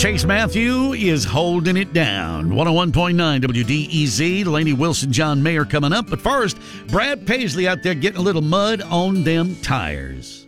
Chase Matthew is holding it down. 101.9 WDEZ. Delaney Wilson, John Mayer coming up. But first, Brad Paisley out there getting a little mud on them tires.